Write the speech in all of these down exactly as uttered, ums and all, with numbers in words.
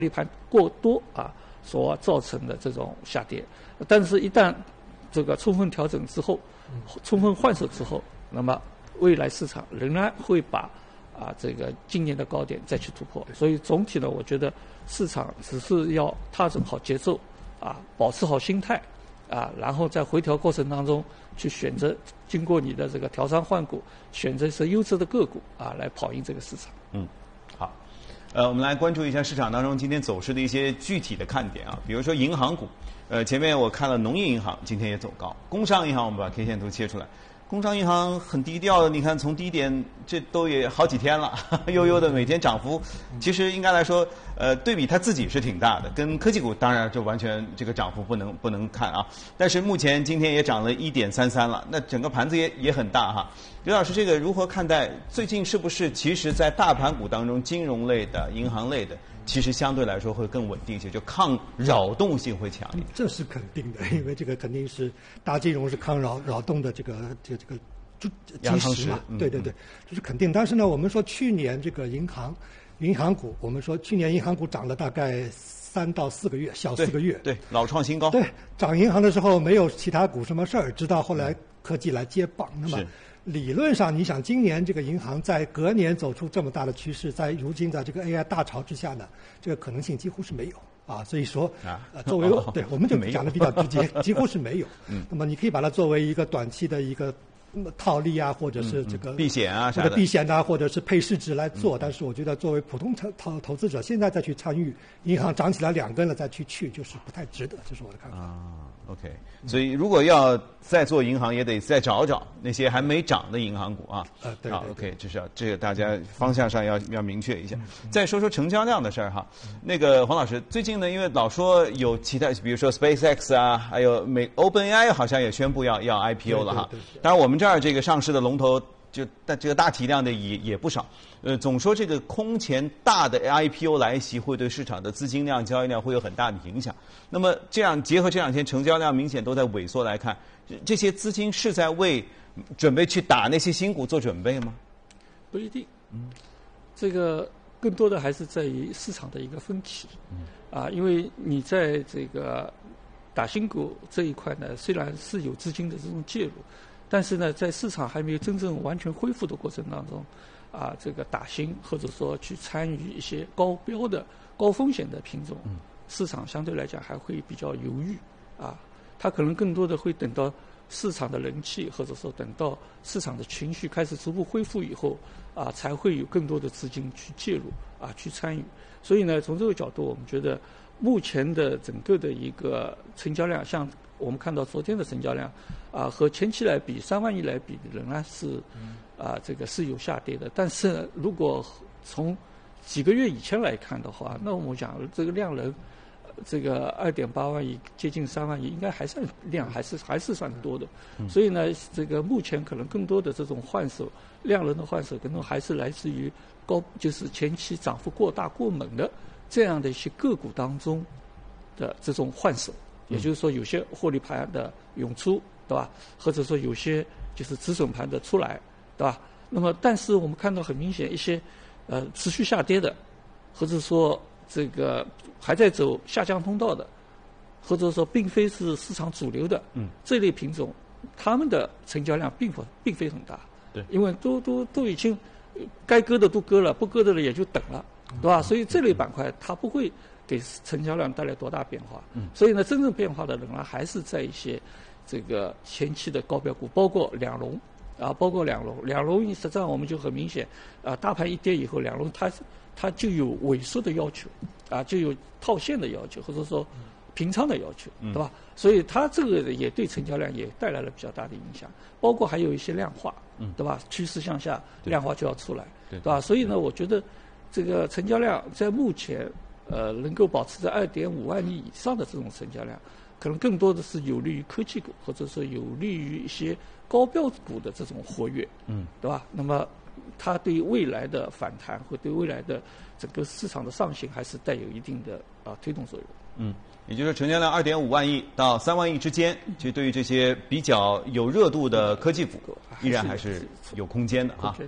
利盘过多啊所造成的这种下跌。但是，一旦这个充分调整之后，充分换手之后，那么未来市场仍然会把啊这个今年的高点再去突破。所以总体呢，我觉得市场只是要踏准好节奏啊，保持好心态啊，然后在回调过程当中去选择，经过你的这个调仓换股，选择是优质的个股啊，来跑赢这个市场。 嗯，好。呃，我们来关注一下市场当中今天走势的一些具体的看点啊，比如说银行股，呃，前面我看了农业银行今天也走高，工商银行我们把 K 线图切出来，工商银行很低调的，你看从低点这都也好几天了，悠悠的每天涨幅，其实应该来说，呃，对比它自己是挺大的，跟科技股当然就完全这个涨幅不能不能看啊，但是目前今天也涨了一点三三了，那整个盘子也也很大哈。刘老师，这个如何看待？最近是不是其实在大盘股当中，金融类的、银行类的，其实相对来说会更稳定一些，就抗扰动性会强一点？ 这是肯定的，因为这个肯定是大金融是抗扰扰动的这个这个这个基石嘛， 嗯、 对对对，这是肯定。但是呢，我们说去年这个银行银行股，我们说去年银行股涨了大概三到四个月，小四个月， 对，对老创新高。 对，涨银行的时候没有其他股什么事儿，直到后来科技来接棒，那么。理论上，你想今年这个银行在隔年走出这么大的趋势，在如今的这个 A I 大潮之下呢，这个可能性几乎是没有啊。所以说，啊、呃，作为、哦、对，我们就讲的比较直接，几乎是没有。嗯，那么你可以把它作为一个短期的一个套利啊，或者是这个、 嗯嗯、避险啊， 或者避险啊，或者是配市值来做。嗯、但是我觉得，作为普通投投投资者，现在再去参与银行涨起来两根了再去去，就是不太值得。这是我的看法。 啊 OK， 所以如果要再做银行，也得再找找那些还没涨的银行股啊。 呃，对。 好 ，OK， 这是要这个大家方向上要要明确一下。再说说成交量的事儿哈。那个黄老师，最近呢，因为老说有其他，比如说 SpaceX 啊，还有美 OpenAI 好像也宣布要要 I P O 了哈。当然，我们这儿这个上市的龙头就但这个大体量的也也不少。呃，总说这个空前大的 I P O 来袭会对市场的资金量、交易量会有很大的影响。那么这样结合这两天成交量明显都在萎缩来看，这些资金是在为准备去打那些新股做准备吗？ 不一定，嗯，这个更多的还是在于市场的一个分歧，嗯，啊，因为你在这个打新股这一块呢，虽然是有资金的这种介入，但是呢，在市场还没有真正完全恢复的过程当中。啊，这个打新或者说去参与一些高标的、高风险的品种，嗯、市场相对来讲还会比较犹豫啊。它可能更多的会等到市场的人气，或者说等到市场的情绪开始逐步恢复以后，啊，才会有更多的资金去介入啊，去参与。所以呢，从这个角度，我们觉得目前的整个的一个成交量，像我们看到昨天的成交量，啊，和前期来比，三万亿来比，仍然是。嗯啊，这个是有下跌的，但是如果从几个月以前来看的话，那我们讲这个量能，这个二点八万亿接近三万亿，应该还算量还是还是算多的。嗯、所以呢，这个目前可能更多的这种换手量能的换手，可能还是来自于高，就是前期涨幅过大过猛的这样的一些个股当中的这种换手，也就是说有些获利盘的涌出，对吧？或者说有些就是止损盘的出来。对吧？那么，但是我们看到很明显一些，呃，持续下跌的，或者说这个还在走下降通道的，或者说并非是市场主流的，嗯，这类品种，他们的成交量并不并非很大， 对， 因为都都都已经该割的都割了，不割的了也就等了，对吧？所以这类板块它不会给成交量带来多大变化，嗯，所以呢，真正变化的仍然还是在一些这个前期的高标股，包括两龙。啊，包括两龙，两龙实际上我们就很明显，啊，大盘一跌以后，两龙它它就有萎缩的要求，啊，就有套现的要求，或者说平仓的要求，对吧？嗯、所以它这个也对成交量也带来了比较大的影响，包括还有一些量化，嗯，对吧？趋势向下，量化就要出来，对, 对吧？所以呢，我觉得这个成交量在目前呃能够保持在二点五万亿以上的这种成交量，可能更多的是有利于科技股，或者说有利于一些。高标股的这种活跃，嗯，对吧？那么它对未来的反弹和对未来的整个市场的上行还是带有一定的啊推动作用。 嗯，也就是成交量二点五万亿到三万亿之间，其实对于这些比较有热度的科技股，依然还是有空间的啊。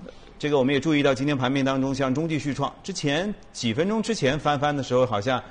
这个我们也注意到今天盘面当中，像中继续创之前几分钟之前翻番的时候，好像